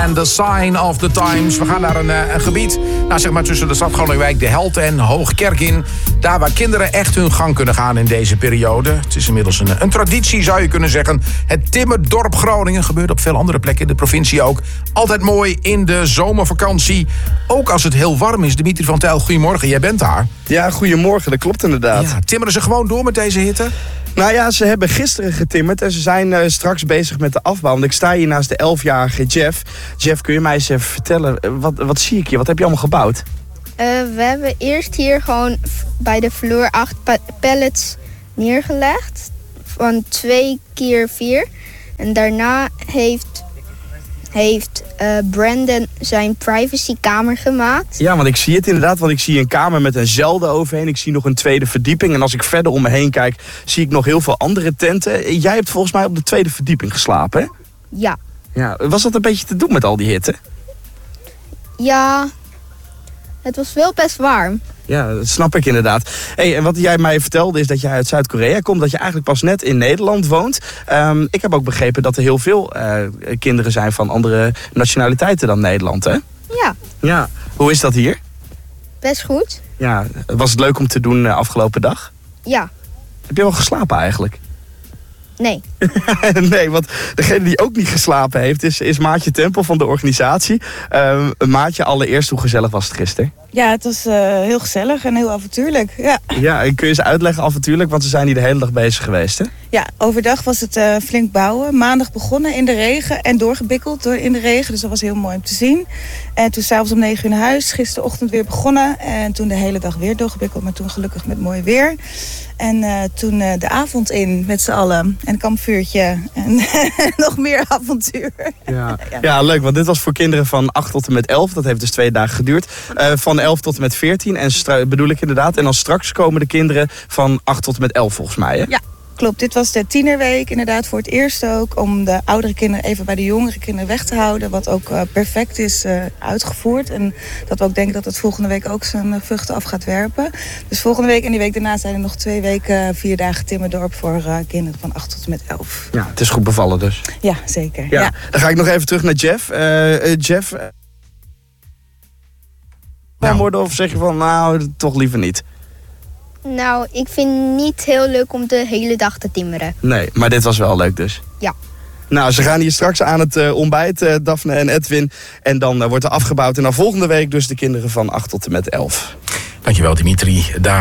en The Sign of the Times. We gaan naar een gebied, zeg maar tussen de stad Groningenwijk, De Helt en Hoogkerk in. Daar waar kinderen echt hun gang kunnen gaan in deze periode. Het is inmiddels een traditie, zou je kunnen zeggen. Het Timmerdorp Groningen gebeurt op veel andere plekken in de provincie ook. Altijd mooi in de zomervakantie. Ook als het heel warm is. Dimitri van Tuyl, goedemorgen. Jij bent daar. Ja, goedemorgen. Dat klopt inderdaad. Ja, timmeren ze gewoon door met deze hitte? Nou ja, ze hebben gisteren getimmerd en ze zijn straks bezig met de afbouw. Want ik sta hier naast de 11-jarige Jeff. Jeff, kun je mij eens even vertellen, wat zie ik hier? Wat heb je allemaal gebouwd? We hebben eerst hier gewoon bij de vloer 8 pallets neergelegd. Van 2x4. En daarna heeft Brandon zijn privacykamer gemaakt. Ja, want ik zie het inderdaad. Want ik zie een kamer met een zelden overheen. Ik zie nog een tweede verdieping. En als ik verder om me heen kijk, zie ik nog heel veel andere tenten. Jij hebt volgens mij op de tweede verdieping geslapen, hè? Ja. Ja, was dat een beetje te doen met al die hitte? Ja, het was wel best warm. Ja, dat snap ik inderdaad. Hey, en wat jij mij vertelde is dat jij uit Zuid-Korea komt. Dat je eigenlijk pas net in Nederland woont. Ik heb ook begrepen dat er heel veel kinderen zijn van andere nationaliteiten dan Nederland, hè? Ja. Ja. Hoe is dat hier? Best goed. Ja, was het leuk om te doen afgelopen dag? Ja. Heb je wel geslapen eigenlijk? Nee. Nee, want degene die ook niet geslapen heeft is Maatje Tempel van de organisatie. Maatje, allereerst, hoe gezellig was het gisteren? Ja, het was heel gezellig en heel avontuurlijk. Ja. Ja, en kun je ze uitleggen avontuurlijk, want ze zijn hier de hele dag bezig geweest, hè? Ja, overdag was het flink bouwen. Maandag begonnen in de regen en doorgebikkeld in de regen. Dus dat was heel mooi om te zien. En toen s'avonds om 9 uur naar huis. Gisterochtend weer begonnen. En toen de hele dag weer doorgebikkeld. Maar toen gelukkig met mooi weer. En toen de avond in met z'n allen. En een kampvuurtje. En nog meer avontuur. Ja, leuk. Want dit was voor kinderen van 8 tot en met 11. Dat heeft dus 2 dagen geduurd. Van 11 tot en met 14. En bedoel ik inderdaad. En dan straks komen de kinderen van 8 tot en met 11 volgens mij, hè? Ja. Klopt, dit was de tienerweek inderdaad voor het eerst ook. Om de oudere kinderen even bij de jongere kinderen weg te houden. Wat ook perfect is uitgevoerd. En dat we ook denken dat het volgende week ook zijn vruchten af gaat werpen. Dus volgende week en die week daarna zijn er nog 2 weken 4 dagen Timmerdorp voor kinderen van 8 tot en met 11. Ja, het is goed bevallen dus. Ja, zeker. Ja. Dan ga ik nog even terug naar Jeff. Jeff, worden of zeg je van nou, toch liever niet? Nou, ik vind het niet heel leuk om de hele dag te timmeren. Nee, maar dit was wel leuk dus. Ja. Nou, ze gaan hier straks aan het ontbijt, Daphne en Edwin. En dan wordt er afgebouwd. En dan volgende week dus de kinderen van 8 tot en met 11. Dankjewel, Dimitri. Daar